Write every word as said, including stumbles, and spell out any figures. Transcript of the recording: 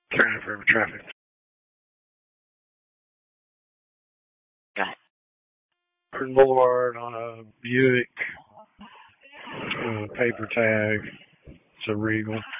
Traffic, traffic. Got board on a Buick, uh, paper tag. It's a Regal.